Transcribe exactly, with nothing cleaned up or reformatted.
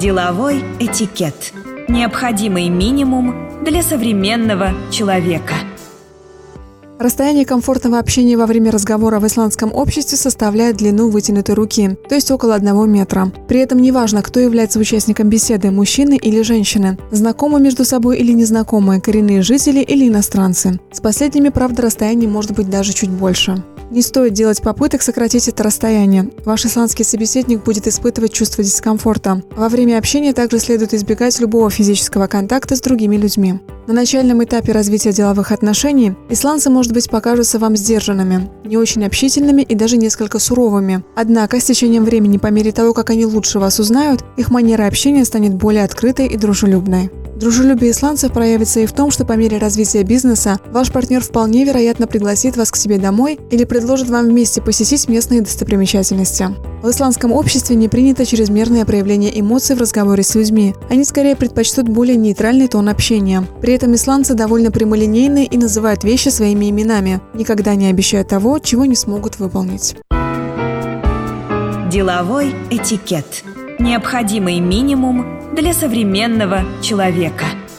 Деловой этикет. Необходимый минимум для современного человека. Расстояние комфортного общения во время разговора в исландском обществе составляет длину вытянутой руки, то есть около одного метра. При этом неважно, кто является участником беседы – мужчины или женщины, знакомы между собой или незнакомые, коренные жители или иностранцы. С последними, правда, расстояние может быть даже чуть больше. Не стоит делать попыток сократить это расстояние. Ваш исландский собеседник будет испытывать чувство дискомфорта. Во время общения также следует избегать любого физического контакта с другими людьми. На начальном этапе развития деловых отношений исландцы, может быть, покажутся вам сдержанными, не очень общительными и даже несколько суровыми. Однако, с течением времени, по мере того, как они лучше вас узнают, их манера общения станет более открытой и дружелюбной. Дружелюбие исландцев проявится и в том, что по мере развития бизнеса ваш партнер вполне вероятно пригласит вас к себе домой или предложит вам вместе посетить местные достопримечательности. В исландском обществе не принято чрезмерное проявление эмоций в разговоре с людьми. Они скорее предпочтут более нейтральный тон общения. При этом исландцы довольно прямолинейны и называют вещи своими именами, никогда не обещая того, чего не смогут выполнить. Деловой этикет. Необходимый минимум для современного человека.